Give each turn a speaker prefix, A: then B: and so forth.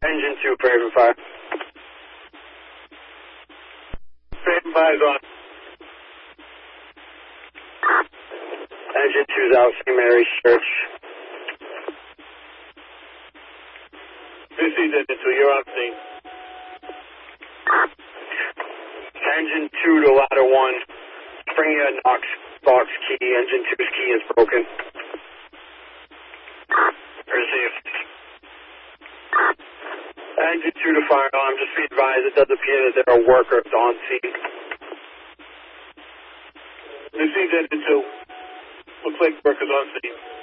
A: Engine 2, Craven Fire.
B: Craven Fire's on.
A: Engine 2's out, St. Mary's Church.
B: This is Engine 2, you're on scene.
A: Engine 2 to ladder 1. Spring at Knox box key. Engine 2's key is broken. Received. Engine 2 to fire alarm. Just be advised, it does appear that there are workers on scene.
B: This is Engine 2. Looks like workers on scene.